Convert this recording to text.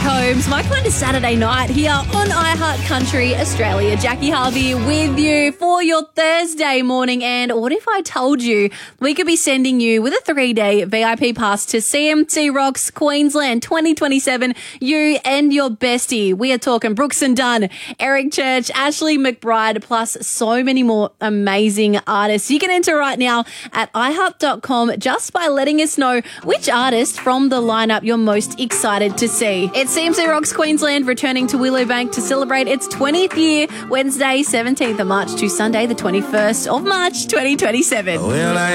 Combs. My kind of Saturday night here on iHeart Country Australia. Jackie Harvey with you for your Thursday morning. And what if I told you we could be sending you with a 3-day VIP pass to CMC Rocks Queensland 2027, you and your bestie. We are talking Brooks and Dunn, Eric Church, Ashley McBride, plus so many more amazing artists. You can enter right now at iHeart.com just by letting us know which artist from the lineup you're most excited to see. It's CMC Rocks Queensland returning to Willowbank to celebrate its 20th year, Wednesday 17th of March to Sunday the 21st of March 2027.